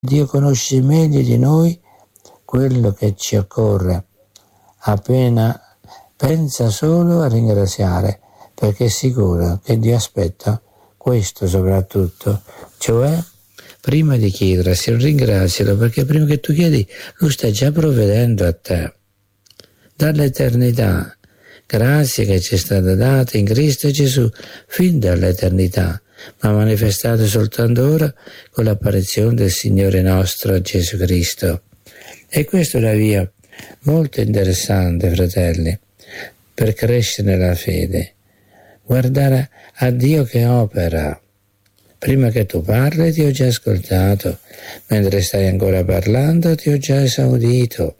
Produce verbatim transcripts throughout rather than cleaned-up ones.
Dio conosce meglio di noi quello che ci occorre. Appena pensa solo a ringraziare, perché è sicuro che Dio aspetta questo soprattutto, cioè prima di chiedere, ringrazialo, perché prima che tu chiedi Lui sta già provvedendo a te dall'eternità. Grazie che ci è stata data in Cristo Gesù fin dall'eternità, ma manifestate soltanto ora con l'apparizione del Signore nostro Gesù Cristo. E questa è una via molto interessante, fratelli, per crescere nella fede. Guardare a Dio che opera. Prima che tu parli ti ho già ascoltato, mentre stai ancora parlando ti ho già esaudito.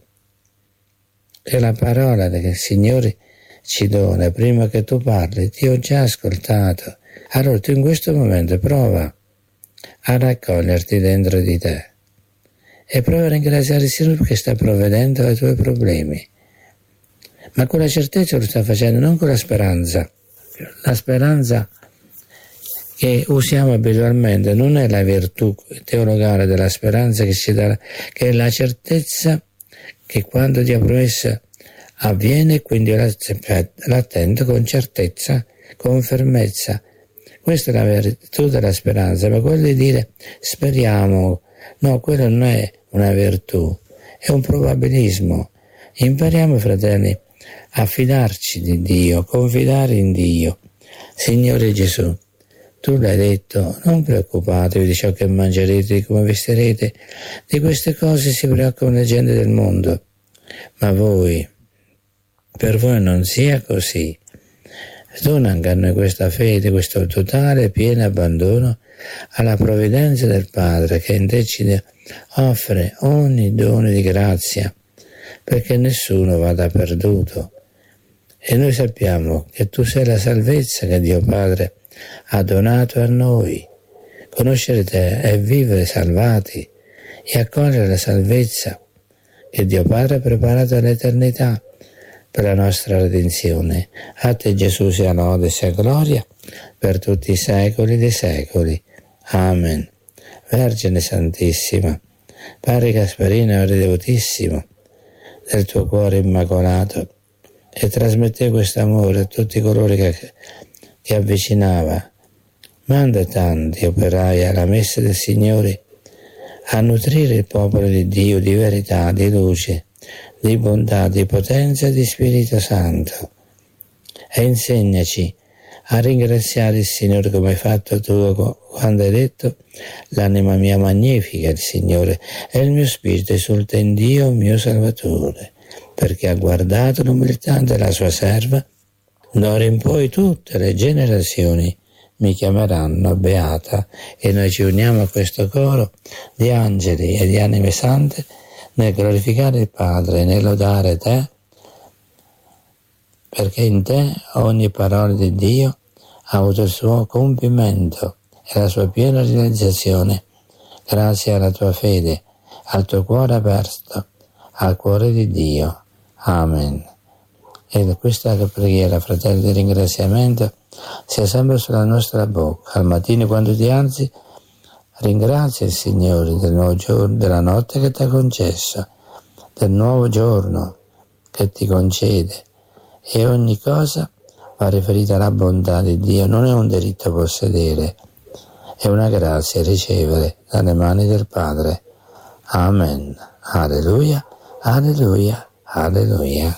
È la parola che il Signore ci dona, prima che tu parli ti ho già ascoltato. Allora tu in questo momento prova a raccoglierti dentro di te e prova a ringraziare il Signore perché sta provvedendo ai tuoi problemi. Ma con la certezza lo sta facendo, non con la speranza. La speranza che usiamo abitualmente non è la virtù teologale della speranza che ci dà, che è la certezza che quando Dio ha promesso avviene, quindi l'attendo con certezza, con fermezza. Questa è la virtù della speranza, ma quello di dire speriamo, no, quello non è una virtù, è un probabilismo. Impariamo, fratelli, a fidarci di Dio, confidare in Dio. Signore Gesù, tu l'hai detto, non preoccupatevi di ciò che mangerete, di come vestirete, di queste cose si preoccupano le gente del mondo, ma voi, per voi non sia così. Dona anche a noi questa fede, questo totale e pieno abbandono alla provvidenza del Padre che in te ci offre ogni dono di grazia, perché nessuno vada perduto. E noi sappiamo che tu sei la salvezza che Dio Padre ha donato a noi. Conoscere te è vivere salvati e accogliere la salvezza che Dio Padre ha preparato all'eternità per la nostra redenzione. A te Gesù sia lode e sia gloria per tutti i secoli dei secoli. Amen. Vergine Santissima, Padre Gasparino ore devotissimo del tuo cuore immacolato, e trasmette questo amore a tutti coloro che, che avvicinava. Manda tanti operai alla messa del Signore a nutrire il popolo di Dio di verità, di luce, di bontà, di potenza e di Spirito Santo. E insegnaci a ringraziare il Signore come hai fatto tu quando hai detto: l'anima mia magnifica il Signore e il mio spirito esulta in Dio mio Salvatore, perché ha guardato l'umiltà della sua serva. D'ora in poi tutte le generazioni mi chiameranno beata. E noi ci uniamo a questo coro di angeli e di anime sante nel glorificare il Padre e nel lodare te, perché in te ogni parola di Dio ha avuto il suo compimento e la sua piena realizzazione grazie alla tua fede, al tuo cuore aperto, al cuore di Dio. Amen. E questa preghiera, fratelli, di ringraziamento sia sempre sulla nostra bocca. Al mattino quando ti alzi, ringrazia il Signore del nuovo giorno, della notte che ti ha concesso, del nuovo giorno che ti concede, e ogni cosa va riferita alla bontà di Dio. Non è un diritto possedere, è una grazia ricevere dalle mani del Padre. Amen. Alleluia, alleluia, alleluia.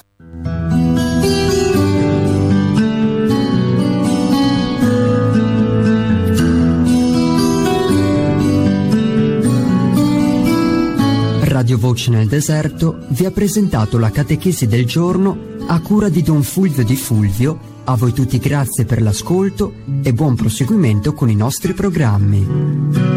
Radio Voce nel Deserto vi ha presentato la catechesi del giorno a cura di Don Fulvio Di Fulvio. A voi tutti grazie per l'ascolto e buon proseguimento con i nostri programmi.